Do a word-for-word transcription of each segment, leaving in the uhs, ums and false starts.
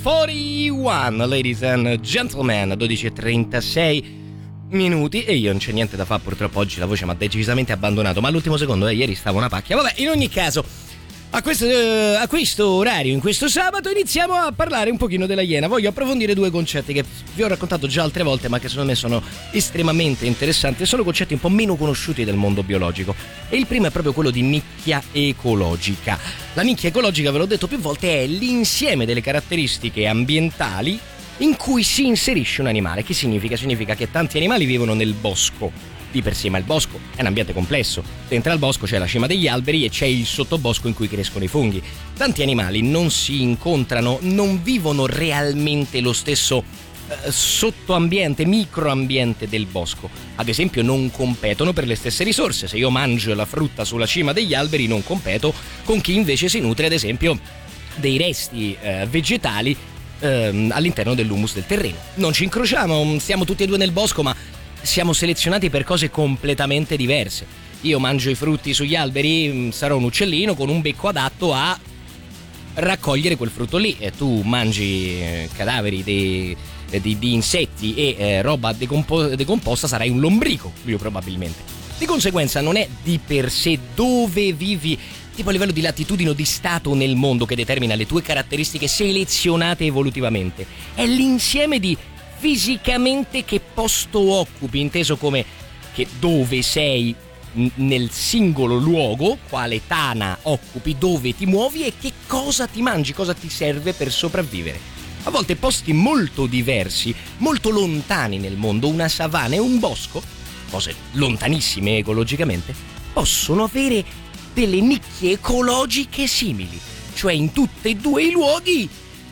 quarantuno, ladies and gentlemen, dodici e trentasei minuti, e io non c'è niente da fare, purtroppo oggi la voce mi ha decisamente abbandonato, ma all'ultimo secondo, eh, ieri stavo una pacchia. Vabbè, in ogni caso, a questo, uh, a questo orario, in questo sabato, iniziamo a parlare un pochino della Iena. Voglio approfondire due concetti che vi ho raccontato già altre volte, ma che secondo me sono estremamente interessanti. Sono concetti un po' meno conosciuti del mondo biologico. E il primo è proprio quello di nicchia ecologica. La nicchia ecologica, ve l'ho detto più volte, è l'insieme delle caratteristiche ambientali in cui si inserisce un animale. Che significa? Significa che tanti animali vivono nel bosco di per sé, ma il bosco è un ambiente complesso. Dentro al bosco c'è la cima degli alberi e c'è il sottobosco in cui crescono i funghi. Tanti animali non si incontrano, non vivono realmente lo stesso eh, sottoambiente, microambiente del bosco. Ad esempio, non competono per le stesse risorse. Se io mangio la frutta sulla cima degli alberi, non competo con chi invece si nutre, ad esempio, dei resti eh, vegetali eh, all'interno dell'humus del terreno. Non ci incrociamo, stiamo tutti e due nel bosco, ma siamo selezionati per cose completamente diverse. Io mangio i frutti sugli alberi, sarò un uccellino con un becco adatto a raccogliere quel frutto lì, e tu mangi cadaveri di, di, di insetti e eh, roba decompo- decomposta, sarai un lombrico, io probabilmente. Di conseguenza non è di per sé dove vivi, tipo a livello di latitudine o di stato nel mondo, che determina le tue caratteristiche selezionate evolutivamente. È l'insieme di fisicamente che posto occupi, inteso come che dove sei n- nel singolo luogo, quale tana occupi, dove ti muovi e che cosa ti mangi, cosa ti serve per sopravvivere. A volte posti molto diversi, molto lontani nel mondo, una savana e un bosco, cose lontanissime ecologicamente, possono avere delle nicchie ecologiche simili, cioè in tutti e due i luoghi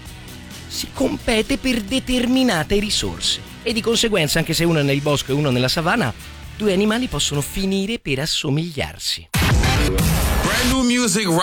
si compete per determinate risorse, e di conseguenza, anche se uno è nel bosco e uno nella savana, due animali possono finire per assomigliarsi. Brand new music